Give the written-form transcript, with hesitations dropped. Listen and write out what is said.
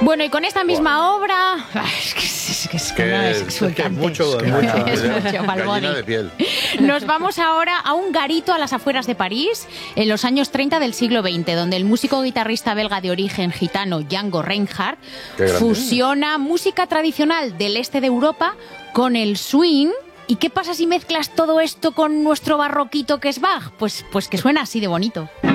Bueno, y con esta misma obra... Es mucho gallina de piel. Nos vamos ahora a un garito a las afueras de París, en los años 30 del siglo XX, donde el músico guitarrista belga de origen gitano Django Reinhardt fusiona música tradicional del este de Europa con el swing. ¿Y qué pasa si mezclas todo esto con nuestro barroquito que es Bach? Pues que suena así de bonito.